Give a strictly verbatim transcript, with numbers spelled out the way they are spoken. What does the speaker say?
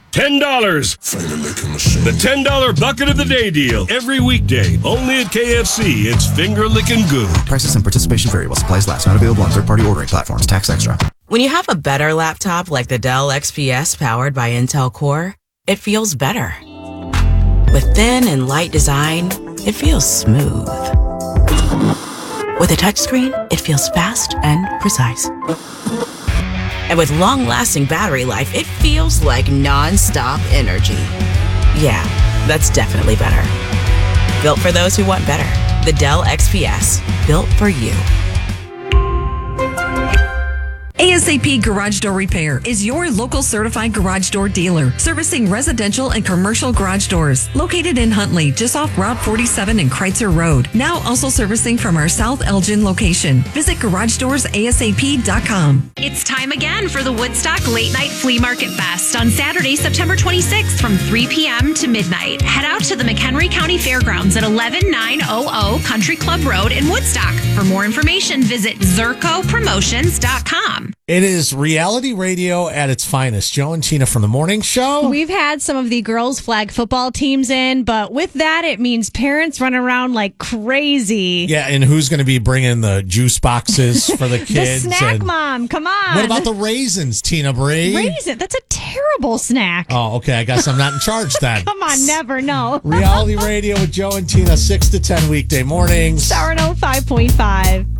ten dollars. The ten dollars bucket of the day deal. Every weekday, only at K F C. It's finger licking good. Prices and participation vary while supplies last. Not available on third-party ordering platforms. Tax extra. When you have a better laptop like the Dell X P S powered by Intel Core, it feels better. With thin and light design, it feels smooth. With a touchscreen, it feels fast and precise. And with long-lasting battery life, it feels like non-stop energy. Yeah, that's definitely better. Built for those who want better. The Dell X P S. Built for you. A S A P Garage Door Repair is your local certified garage door dealer, servicing residential and commercial garage doors. Located in Huntley, just off Route forty-seven and Kreitzer Road. Now also servicing from our South Elgin location. Visit garage doors A S A P dot com. It's time again for the Woodstock Late Night Flea Market Fest on Saturday, September twenty-sixth from three p.m. to midnight. Head out to the McHenry County Fairgrounds at eleven nine hundred Country Club Road in Woodstock. For more information, visit zerko promotions dot com. It is reality radio at its finest. Joe and Tina from the morning show. We've had some of the girls' flag football teams in, but with that, it means parents run around like crazy. Yeah, and who's going to be bringing the juice boxes for the kids? The snack and mom, come on. What about the raisins, Tina Bree? Raisin? That's a terrible snack. Oh, okay. I guess I'm not in charge then. Come on, never know. Reality radio with Joe and Tina, six to ten weekday mornings. Star oh five point five.